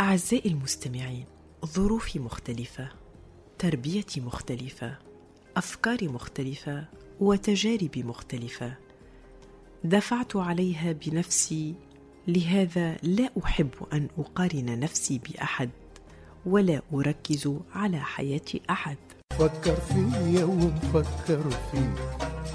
أعزائي المستمعين، ظروفي مختلفة، تربيتي مختلفة، أفكاري مختلفة، وتجاربي مختلفة، دفعت عليها بنفسي. لهذا لا أحب أن أقارن نفسي بأحد، ولا أركز على حياة أحد. فكر فيا ومفكر فيك،